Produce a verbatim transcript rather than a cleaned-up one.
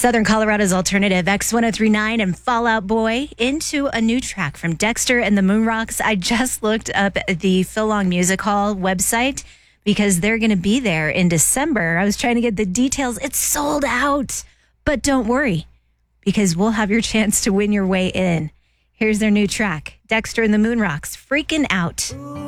Southern Colorado's alternative X ten thirty-nine and Fall Out Boy into a new track from Dexter and the Moonrocks. I just looked up the Phil Long Music Hall website because they're going to be there in December. I was trying to get the details. It's sold out. But don't worry, because we'll have your chance to win your way in. Here's their new track, Dexter and the Moonrocks, Freaking Out.